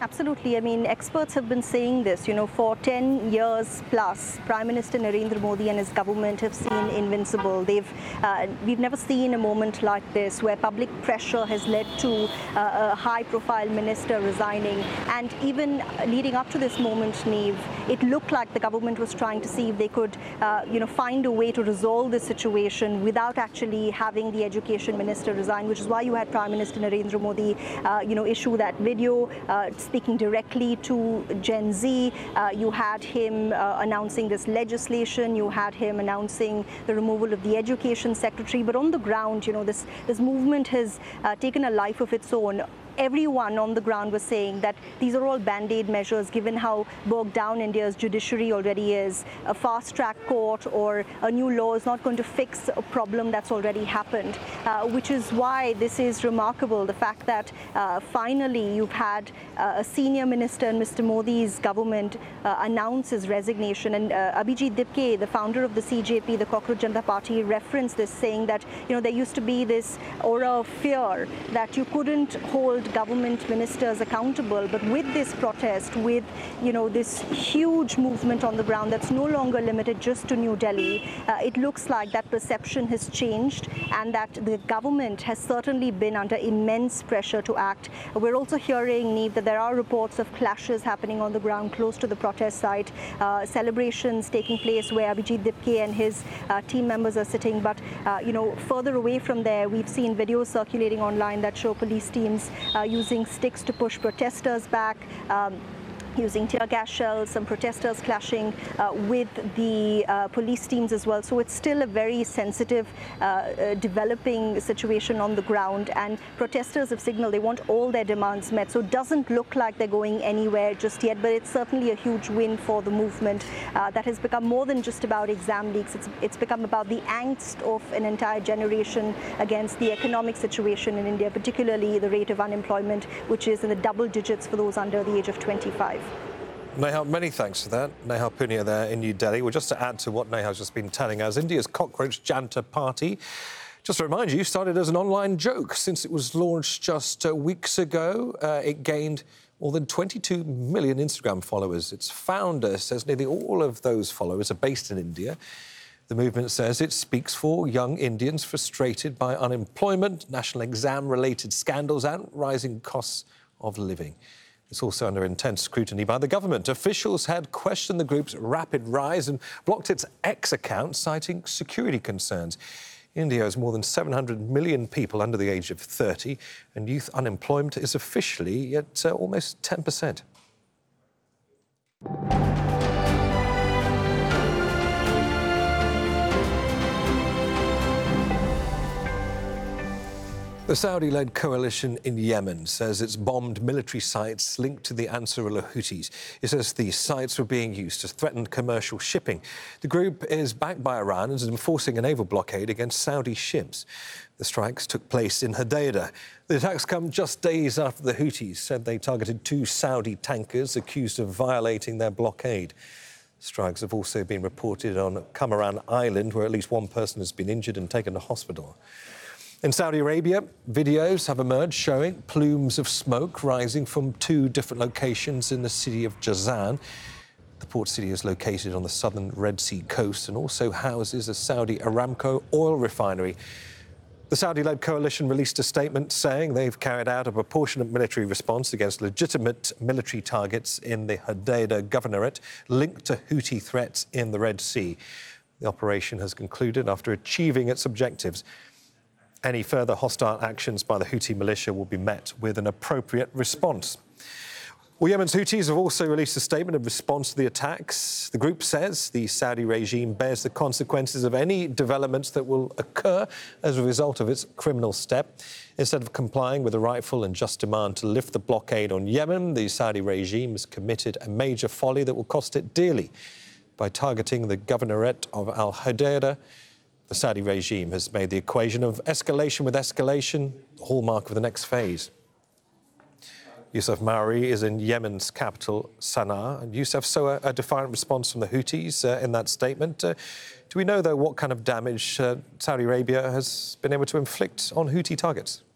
Absolutely. I mean, experts have been saying this, for 10 years plus. Prime Minister Narendra Modi and his government have seen invincible. We've never seen a moment like this where public pressure has led to a high-profile minister resigning. And even leading up to this moment, Neve, it looked like the government was trying to see if they could, find a way to resolve this situation without actually having the education minister resign, which is why you had Prime Minister Narendra Modi, issue that video, speaking directly to Gen Z. You had him announcing this legislation. You had him announcing the removal of the education secretary. But on the ground, this movement has taken a life of its own. Everyone on the ground was saying that these are all band-aid measures, given how bogged down India's judiciary already is. A fast-track court or a new law is not going to fix a problem that's already happened, which is why this is remarkable, the fact that finally you've had a senior minister in Mr. Modi's government announce his resignation. And Abhijit Dipke, the founder of the CJP, the Cockroach Janata Party, referenced this, saying that there used to be this aura of fear that you couldn't hold government ministers accountable. But with this protest, with this huge movement on the ground that's no longer limited just to New Delhi, it looks like that perception has changed and that the government has certainly been under immense pressure to act. We're also hearing, Neve, that there are reports of clashes happening on the ground close to the protest site, celebrations taking place where Abhijit Dipke and his team members are sitting. But further away from there, we've seen videos circulating online that show police teams using sticks to push protesters back, using tear gas shells, some protesters clashing with the police teams as well. So it's still a very sensitive, developing situation on the ground, and protesters have signaled they want all their demands met. So it doesn't look like they're going anywhere just yet, but it's certainly a huge win for the movement that has become more than just about exam leaks. It's become about the angst of an entire generation against the economic situation in India, particularly the rate of unemployment, which is in the double digits for those under the age of 25. Nehal, many thanks for that. Nehal Punia there in New Delhi. Well, just to add to what Nehal's just been telling us, India's Cockroach Janata Party, just to remind you, started as an online joke. Since it was launched just weeks ago, it gained more than 22 million Instagram followers. Its founder says nearly all of those followers are based in India. The movement says it speaks for young Indians frustrated by unemployment, national exam-related scandals and rising costs of living. It's also under intense scrutiny by the government. Officials had questioned the group's rapid rise and blocked its X account, citing security concerns. India has more than 700 million people under the age of 30, and youth unemployment is officially at almost 10%. The Saudi-led coalition in Yemen says it's bombed military sites linked to the Ansarullah Houthis. It says these sites were being used to threaten commercial shipping. The group is backed by Iran and is enforcing a naval blockade against Saudi ships. The strikes took place in Hodeidah. The attacks come just days after the Houthis said they targeted 2 Saudi tankers accused of violating their blockade. Strikes have also been reported on Kamaran Island, where at least one person has been injured and taken to hospital. In Saudi Arabia, videos have emerged showing plumes of smoke rising from 2 different locations in the city of Jazan. The port city is located on the southern Red Sea coast and also houses a Saudi Aramco oil refinery. The Saudi-led coalition released a statement saying they've carried out a proportionate military response against legitimate military targets in the Hodeidah governorate linked to Houthi threats in the Red Sea. The operation has concluded after achieving its objectives. Any further hostile actions by the Houthi militia will be met with an appropriate response. Well, Yemen's Houthis have also released a statement in response to the attacks. The group says the Saudi regime bears the consequences of any developments that will occur as a result of its criminal step. Instead of complying with a rightful and just demand to lift the blockade on Yemen, the Saudi regime has committed a major folly that will cost it dearly. By targeting the governorate of Al Hodeidah, the Saudi regime has made the equation of escalation with escalation the hallmark of the next phase. Youssef Mauri is in Yemen's capital, Sana'a. And Youssef, so a defiant response from the Houthis in that statement. Do we know, though, what kind of damage Saudi Arabia has been able to inflict on Houthi targets?